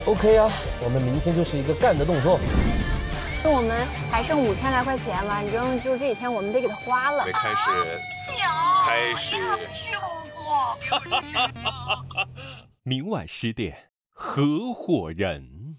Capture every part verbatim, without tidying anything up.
OK 啊，我们明天就是一个干的动作。 我们还剩五千来块钱嘛，你就就这几天我们得给他花了。 开始， 行， 开始。 你可不去过。 明晚十点，合伙人。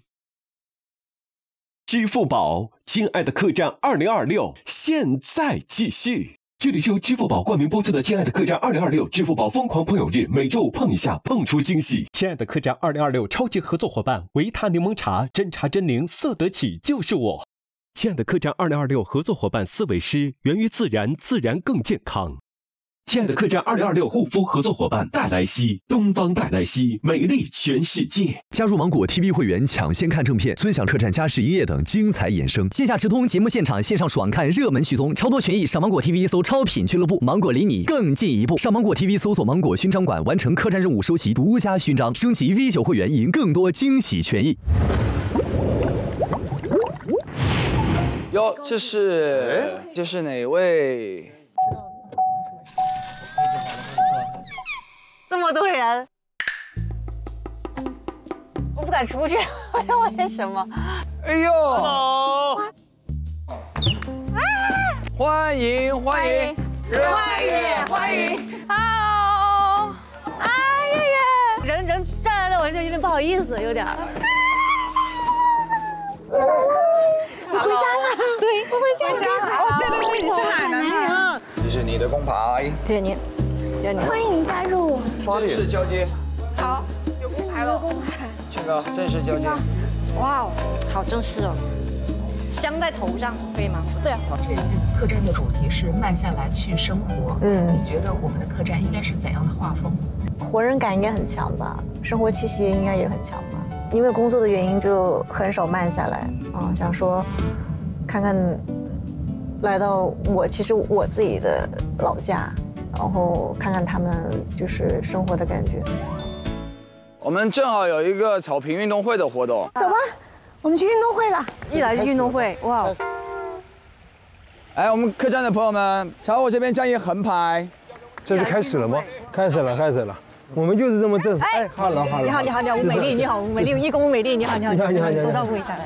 支付宝，亲爱的客栈二零二六，现在继续。这里是由支付宝冠名播出的《亲爱的客栈二零二六》支付宝疯狂朋友日，每周五碰一下，碰出惊喜。亲爱的客栈二零二六超级合作伙伴：维他柠檬茶，真茶真灵，色得起就是我。亲爱的客栈二零二六合作伙伴思维师，源于自然，自然更健康。亲爱的客栈二零二六护肤合作伙伴黛莱西，东方黛莱西，美丽全世界。 加入芒果 T V 会员，抢先看正片，尊享客栈加时营业等精彩衍生。线下直通节目现场，线上爽看热门曲综，超多权益。上芒果 T V 搜超品俱乐部，芒果离你更进一步。上芒果 T V 搜索芒果勋章馆，完成客栈任务，收集独家勋章，升级 V 九会员，赢更多惊喜权益。 哟，这是这是哪位？ 这么多人，我不敢出去，为什么？ 哎呦！欢迎欢迎欢迎欢迎 ！Hello！ 哎呀呀，人人站来了，我就有点不好意思，有点。我回家了，对，我回家了。哦，对对对，你是奶奶。 这是你的工牌， 谢谢您，谢谢您。欢迎加入。 正式交接。 好，有工牌了。工牌。 庆哥，正式交接。 哇哦，好正式哦。 镶在头上可以吗？ 对啊。 这次客栈的主题是慢下来去生活。嗯，你觉得我们的客栈应该是怎样的画风？ 活人感应该很强吧，生活气息应该也很强吧。因为工作的原因，就很少慢下来啊、嗯，想说看看来到我其实我自己的老家，然后看看他们就是生活的感觉。 我们正好有一个草坪运动会的活动， 走吧，我们去运动会了。 一来是运动会，哇！ 哎，我们客栈的朋友们，朝我这边站一横排。 这是开始了吗？开始了，开始了。我们就是这么正。哎，好了好了。 你好，你好，你好，吴美丽，你好，吴美丽，义工吴美丽，你好，你好， 你好，你好， 多照顾一下。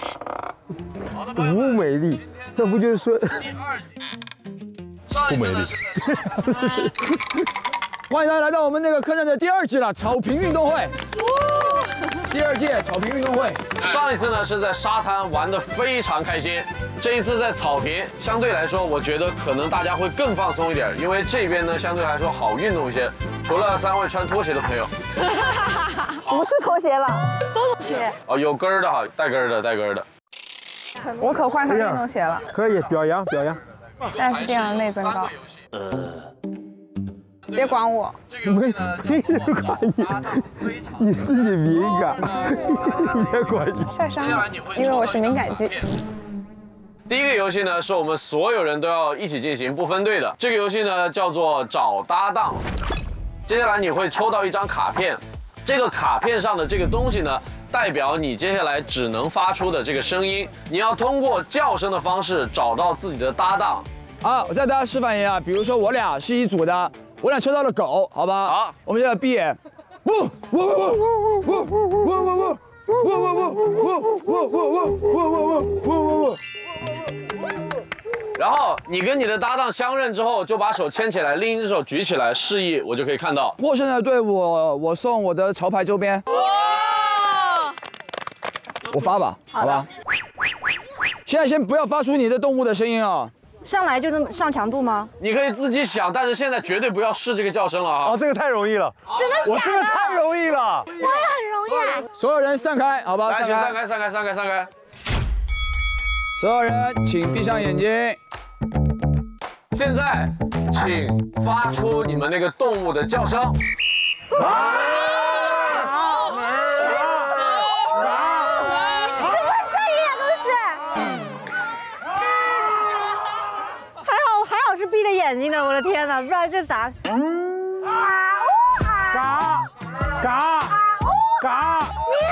吴美丽，这不就是说不美丽？ 欢迎大家来到我们那个客栈的第二季了，草坪运动会。第二届草坪运动会， 上一次呢是在沙滩玩得非常开心，这一次在草坪，相对来说我觉得可能大家会更放松一点，因为这边呢相对来说好运动一些。除了三位穿拖鞋的朋友， 不是拖鞋了，都拖鞋。 哦，有跟儿的哈，带跟儿的，带跟儿的。 我可换上运动鞋了。 可以表扬表扬。 但是这样内增高。呃。别管我。 没没人管你，你自己敏感，别管你。 晒伤了，因为我是敏感肌。 第一个游戏呢，是我们所有人都要一起进行，不分队的。这个游戏呢叫做找搭档。接下来你会抽到一张卡片，这个卡片上的这个东西呢，代表你接下来只能发出的这个声音。你要通过叫声的方式找到自己的搭档。 好，我再大家示范一下，比如说我俩是一组的，我俩抽到了狗，好吧？ 好， 我们现在闭眼。不，我我我我我我我我我。我我我我我我我我我我， 然后你跟你的搭档相认之后，就把手牵起来，另一只手举起来，示意我就可以看到。 获胜的队伍，我送我的潮牌周边。哇！我发吧，好吧。现在先不要发出你的动物的声音啊。 上来就这么上强度吗？ 你可以自己想，但是现在绝对不要试这个叫声了啊！ 哦，这个太容易了， 真的假的？ 我这个太容易了， 我也很容易啊！ 所有人散开，好吧？ 来，请散开，散开，散开，散开。 所有人请闭上眼睛。 现在，请发出你们那个动物的叫声。啊！ 是闭着眼睛的，我的天哪，不知道这啥。 嘎嘎嘎！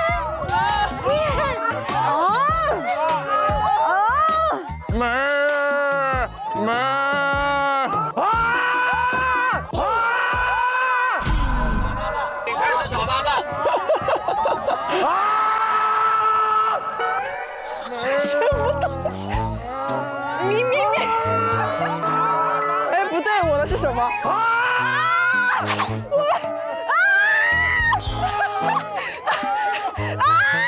哦哦！ 门门啊啊！ 你开始找搭档。 啊！ 咪咪咪。哎，不对，我的是什么？啊！我啊！啊！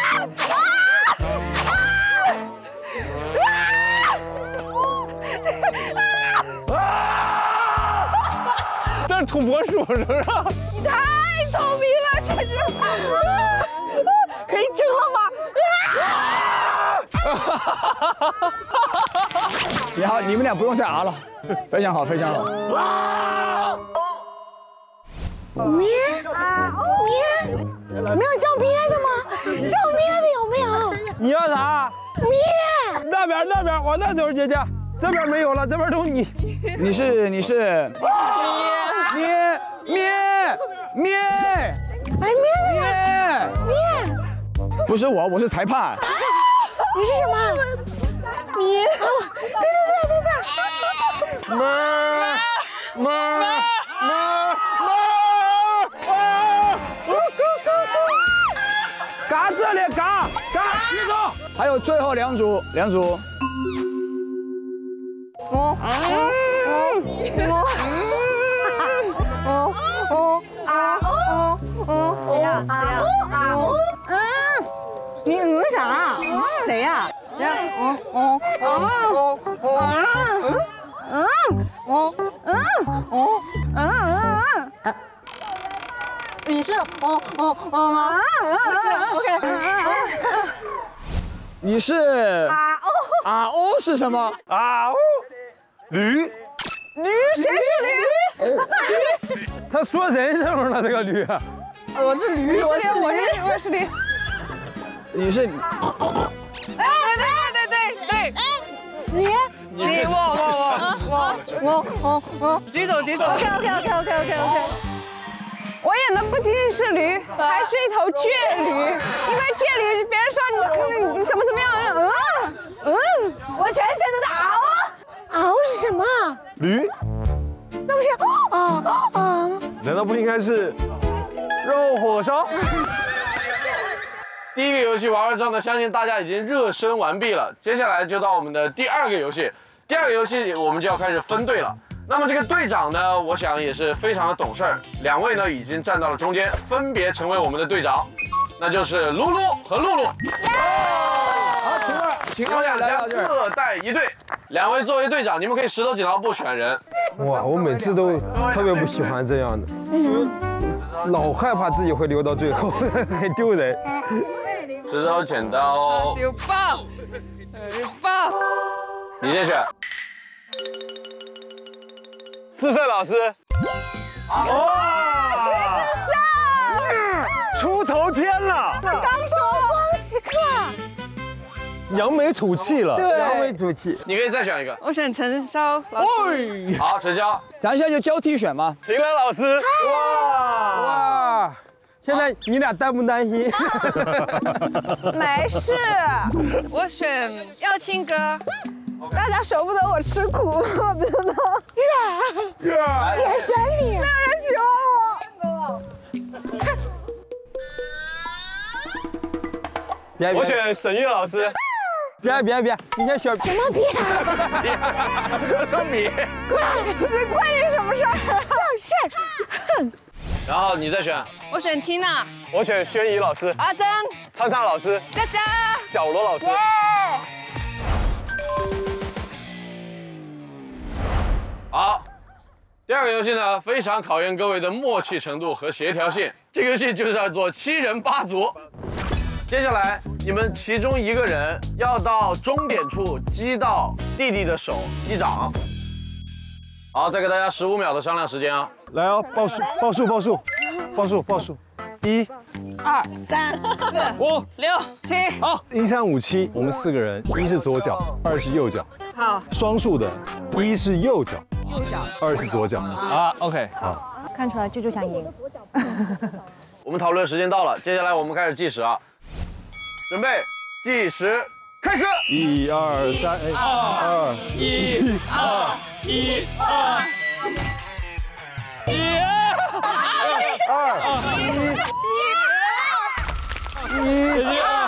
这是土拨鼠是不是？ 你太聪明了，简直！可以整了吗？ 你好，你们俩不用再啊了，非常好，非常好。 咩啊咩，没有叫咩的吗？叫咩的有没有？ 你要啥？ 咩？ 那边那边往那走，姐姐，这边没有了，这边都你。 你是你是咩咩咩， 哎咩的咩咩？ 不是我，我是裁判。 你是什么？咩？对对对对对。 妈妈妈妈！嘎这里嘎嘎，洗手。 还有最后两组，两组。 哦哦哦哦啊哦哦！谁呀？谁呀？啊哦嗯，你嗯啥？谁呀？哦哦哦哦哦嗯哦嗯哦嗯嗯嗯。你是哦哦哦吗？是 OK。 你是啊哦啊哦是什么？ 啊哦，驴。 驴？谁是驴？ 他说人上面了，这个驴。 我是驴，我是我是我是驴。 你是。 哎，对对对对，你你我我我我我我举手举手。OK OK OK OK OK OK。我演的不仅仅是驴，还是一头倔驴，因为倔驴别人说你你怎么怎么样，嗯嗯，我全选择的嗷嗷是什么？ 驴？ 那不是啊啊？ 难道不应该是肉火烧？ 第一个游戏玩完之后呢，相信大家已经热身完毕了。接下来就到我们的第二个游戏，第二个游戏我们就要开始分队了。那么这个队长呢，我想也是非常的懂事儿，两位呢已经站到了中间，分别成为我们的队长，那就是露露和露露。 好，请问，请你们两家各带一队，两位作为队长，你们可以石头剪刀布选人。 哇，我每次都特别不喜欢这样的，老害怕自己会留到最后，很丢人。 石头剪刀， 小豹，小豹， 你先选。 志胜老师。哇！出头天了！ 刚说光时刻。 扬眉吐气了，扬眉吐气。 你可以再选一个。 我选陈潇老师。 好，陈潇， 咱现在就交替选吗？ 秦岚老师。哇哇！现在你俩担不担心？ 没事，我选耀清哥。大家舍不得我吃苦，我觉得。月儿，姐选你，没有人喜欢我。 别， 我选沈月老师。 别别别，你先选。 什么别？ 别说别。 关关你什么事儿？放事。 然后你再选。 我选 Tina。 我选宣怡老师。 阿珍。 昌昌老师。 佳佳。 小罗老师。 好，第二个游戏呢，非常考验各位的默契程度和协调性。这个游戏就叫做七人八组。接下来，你们其中一个人要到终点处击到弟弟的手击掌。好，再给大家十五秒的商量时间啊！ 来哦，报数，报数，报数，报数，报数，一、 二、三、四、 五、 六、七。 好，一三五七，我们四个人，一是左脚，二是右脚。 好。 双数的，一是右脚， 右脚， 二是左脚。 啊 ，OK， 好。 看出来舅舅想赢。 我们讨论时间到了，接下来我们开始计时啊！准备，计时开始。 一二三，哎，二一二一二一二一一二